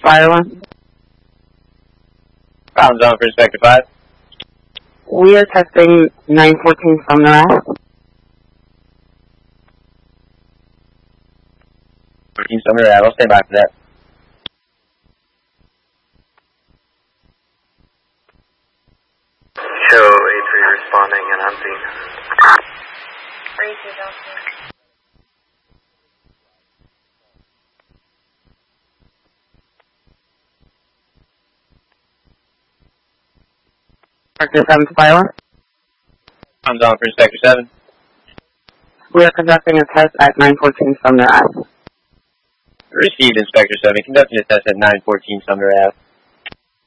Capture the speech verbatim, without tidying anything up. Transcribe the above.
Fire one. Ground zone for Inspector five. We are testing nine fourteen Sumner Ave. fourteen Sumner Ave, I'll stand by for that. Show A three responding and on scene. three two Delta. Inspector seven to Fire one. Ground zone for Inspector seven. We are conducting a test at nine fourteen Sumner Ave. Received, Inspector seven. Conducting a test at nine fourteen Sumner Ave.